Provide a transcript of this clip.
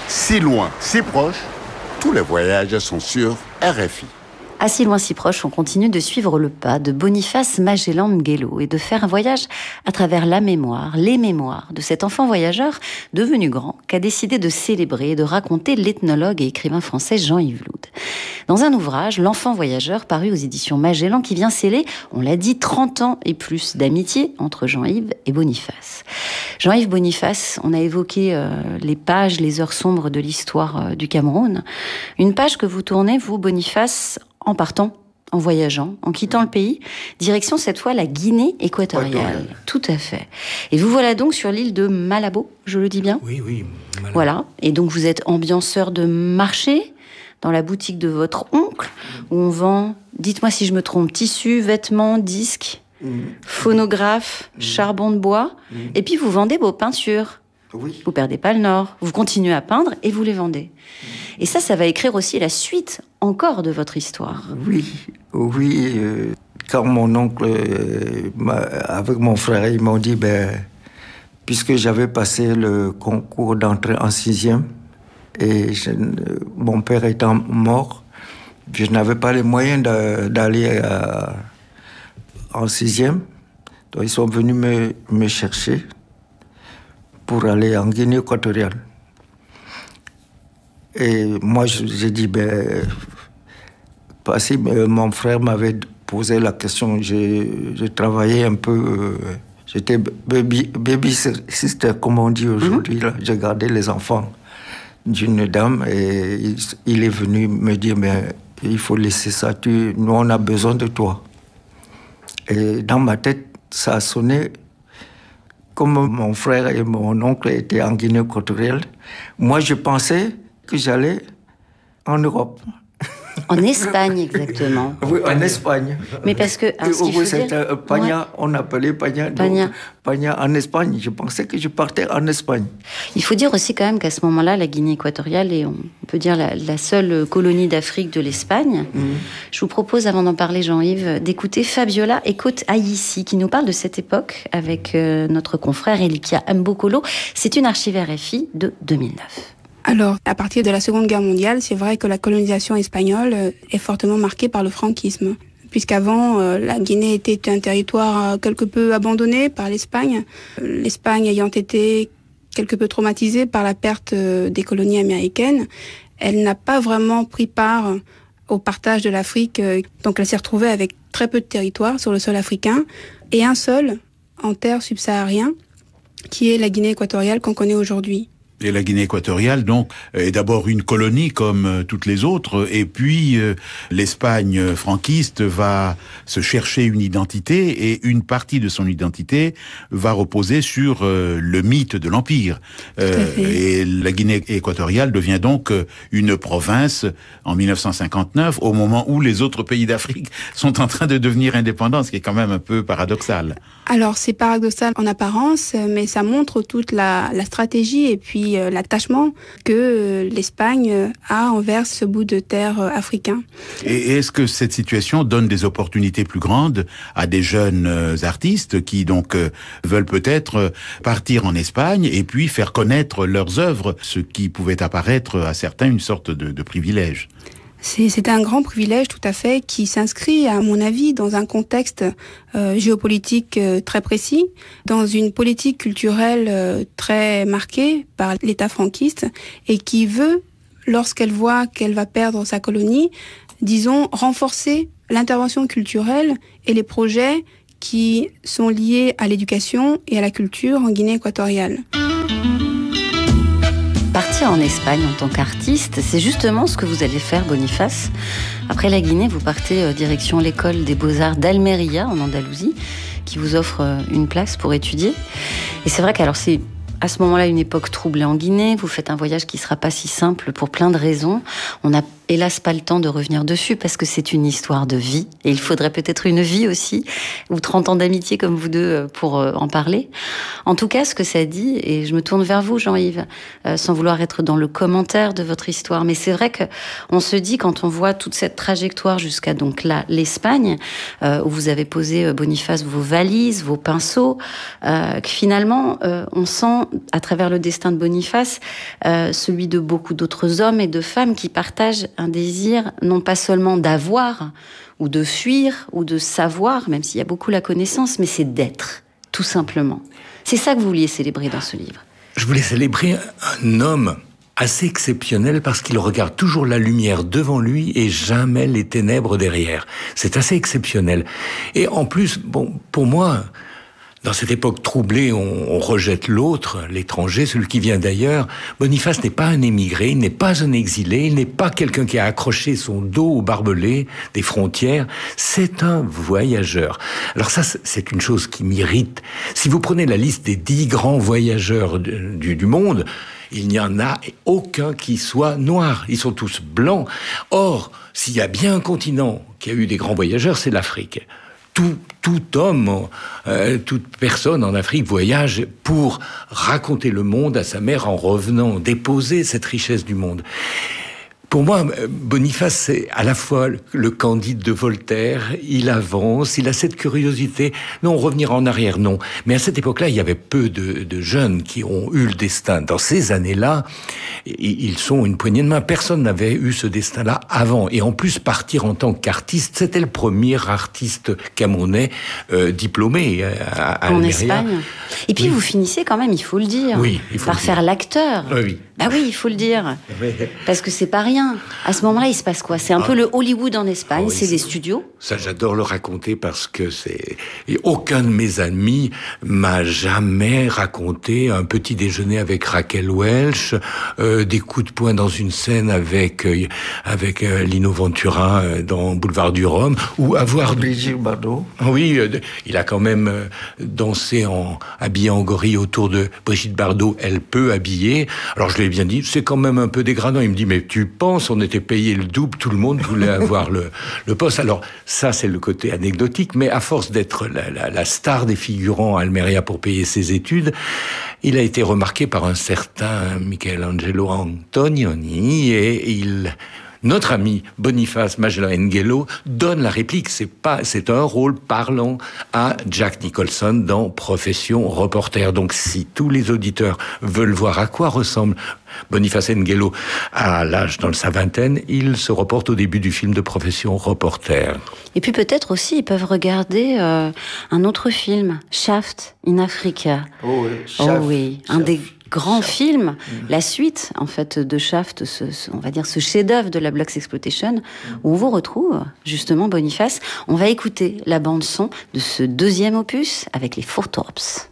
Si loin, si proche, tous les voyages sont sur RFI. À si loin, si proche, on continue de suivre le pas de Boniface Magellan Nguelo et de faire un voyage à travers la mémoire, les mémoires de cet enfant voyageur devenu grand qu'a décidé de célébrer et de raconter l'ethnologue et écrivain français Jean-Yves Loud. Dans un ouvrage, L'enfant voyageur, paru aux éditions Magellan, qui vient sceller, on l'a dit, 30 ans et plus d'amitié entre Jean-Yves et Boniface. Jean-Yves Boniface, on a évoqué les pages, les heures sombres de l'histoire du Cameroun. Une page que vous tournez, vous, Boniface, en partant, en voyageant, en quittant le pays, direction cette fois la Guinée équatoriale. Tout à fait. Et vous voilà donc sur l'île de Malabo, je le dis bien ? Oui. Malabo. Voilà. Et donc vous êtes ambianceur de marché dans la boutique de votre oncle, où on vend, dites-moi si je me trompe, tissus, vêtements, disques, phonographes, charbon de bois, et puis vous vendez vos peintures. Oui. Vous perdez pas le nord, vous continuez à peindre et vous les vendez. Et ça va écrire aussi la suite encore de votre histoire. Oui. Quand mon oncle, avec mon frère, ils m'ont dit, puisque j'avais passé le concours d'entrée en 6e, et mon père étant mort, je n'avais pas les moyens d'aller en 6e. Donc ils sont venus me chercher pour aller en Guinée équatoriale. Et moi, j'ai dit, parce que mon frère m'avait posé la question, je travaillais un peu, j'étais baby sister, comme on dit aujourd'hui, là. J'ai gardé les enfants d'une dame et il est venu me dire, il faut laisser ça, nous on a besoin de toi. Et dans ma tête, ça a sonné. Comme mon frère et mon oncle étaient en Guinée équatoriale, moi je pensais que j'allais en Europe. En Espagne, exactement. Oui, en Espagne. Mais parce que... c'était Pagna, on appelait Pagna. Pagna en Espagne. Je pensais que je partais en Espagne. Il faut dire aussi quand même qu'à ce moment-là, la Guinée équatoriale est, on peut dire, la seule colonie d'Afrique de l'Espagne. Je vous propose, avant d'en parler, Jean-Yves, d'écouter Fabiola Ekot-Ayissi, qui nous parle de cette époque avec notre confrère Elikia Mbokolo. C'est une archive RFI de 2009. Alors, à partir de la Seconde Guerre mondiale, c'est vrai que la colonisation espagnole est fortement marquée par le franquisme. Puisqu'avant, la Guinée était un territoire quelque peu abandonné par l'Espagne. L'Espagne ayant été quelque peu traumatisée par la perte des colonies américaines, elle n'a pas vraiment pris part au partage de l'Afrique. Donc elle s'est retrouvée avec très peu de territoire sur le sol africain et un seul en terre subsaharienne, qui est la Guinée équatoriale qu'on connaît aujourd'hui. Et la Guinée équatoriale, donc, est d'abord une colonie comme toutes les autres, et puis l'Espagne franquiste va se chercher une identité, et une partie de son identité va reposer sur le mythe de l'Empire. Et la Guinée équatoriale devient donc une province en 1959, au moment où les autres pays d'Afrique sont en train de devenir indépendants, ce qui est quand même un peu paradoxal. Alors, c'est paradoxal en apparence, mais ça montre toute la stratégie et puis l'attachement que l'Espagne a envers ce bout de terre africain. Et est-ce que cette situation donne des opportunités plus grandes à des jeunes artistes qui donc veulent peut-être partir en Espagne et puis faire connaître leurs œuvres, ce qui pouvait apparaître à certains une sorte de privilège? C'est un grand privilège, tout à fait, qui s'inscrit, à mon avis, dans un contexte géopolitique très précis, dans une politique culturelle très marquée par l'État franquiste, et qui veut, lorsqu'elle voit qu'elle va perdre sa colonie, disons, renforcer l'intervention culturelle et les projets qui sont liés à l'éducation et à la culture en Guinée équatoriale. Partir en Espagne en tant qu'artiste, c'est justement ce que vous allez faire, Boniface. Après la Guinée, vous partez direction l'école des Beaux-Arts d'Almeria, en Andalousie, qui vous offre une place pour étudier. Et c'est vrai qu'alors c'est à ce moment-là une époque troublée en Guinée. Vous faites un voyage qui ne sera pas si simple pour plein de raisons. On a hélas pas le temps de revenir dessus parce que c'est une histoire de vie et il faudrait peut-être une vie aussi ou 30 ans d'amitié comme vous deux pour en parler. En tout cas, ce que ça dit, et je me tourne vers vous Jean-Yves, sans vouloir être dans le commentaire de votre histoire, mais c'est vrai que on se dit quand on voit toute cette trajectoire jusqu'à donc là l'Espagne où vous avez posé Boniface vos valises, vos pinceaux, que finalement on sent à travers le destin de Boniface celui de beaucoup d'autres hommes et de femmes qui partagent un désir non pas seulement d'avoir ou de fuir ou de savoir, même s'il y a beaucoup la connaissance, mais c'est d'être, tout simplement. C'est ça que vous vouliez célébrer dans ce livre. Je voulais célébrer un homme assez exceptionnel parce qu'il regarde toujours la lumière devant lui et jamais les ténèbres derrière. C'est assez exceptionnel. Et en plus, bon, pour moi, dans cette époque troublée, on rejette l'autre, l'étranger, celui qui vient d'ailleurs. Boniface n'est pas un émigré, il n'est pas un exilé, il n'est pas quelqu'un qui a accroché son dos au barbelé des frontières. C'est un voyageur. Alors ça, c'est une chose qui m'irrite. Si vous prenez la liste des 10 grands voyageurs du monde, il n'y en a aucun qui soit noir. Ils sont tous blancs. Or, s'il y a bien un continent qui a eu des grands voyageurs, c'est l'Afrique. Tout homme, toute personne en Afrique voyage pour raconter le monde à sa mère en revenant, déposer cette richesse du monde. Pour moi, Boniface, c'est à la fois le Candide de Voltaire, il avance, il a cette curiosité. Non, revenir en arrière, non. Mais à cette époque-là, il y avait peu de jeunes qui ont eu le destin. Dans ces années-là, ils sont une poignée de main. Personne n'avait eu ce destin-là avant. Et en plus, partir en tant qu'artiste, c'était le premier artiste camerounais diplômé à en Almeria. Espagne. Et puis, vous finissez quand même, il faut le dire, par faire l'acteur. Oui. Bah oui, il faut le dire. Parce que c'est pas rien. À ce moment-là, il se passe quoi? C'est un peu le Hollywood en Espagne, oui, c'est des studios. Ça, j'adore le raconter parce que et aucun de mes amis m'a jamais raconté un petit déjeuner avec Raquel Welch, des coups de poing dans une scène avec Lino Ventura dans Boulevard du Rhum, ou avoir Brigitte Bardot. Oui, il a quand même dansé habillé en gorille autour de Brigitte Bardot. Elle peut habiller. Alors je lui ai bien dit, c'est quand même un peu dégradant. Il me dit, mais tu penses, on était payé le double, tout le monde voulait avoir le poste. Alors ça, c'est le côté anecdotique, mais à force d'être la star des figurants à Almeria pour payer ses études, il a été remarqué par un certain Michelangelo Antonioni et notre ami Boniface Magellan Nguelo donne la réplique. C'est un rôle parlant à Jack Nicholson dans Profession Reporter. Donc, si tous les auditeurs veulent voir à quoi ressemble Boniface Nguelo à l'âge dans sa vingtaine, il se reporte au début du film de Profession Reporter. Et puis peut-être aussi, ils peuvent regarder un autre film, Shaft in Africa. Oh oui, Shaft. Oh oui, un des grands films, la suite en fait de Shaft, on va dire ce chef-d'œuvre de la Black Exploitation, où on vous retrouve justement Boniface. On va écouter la bande son de ce deuxième opus avec les Four Tops.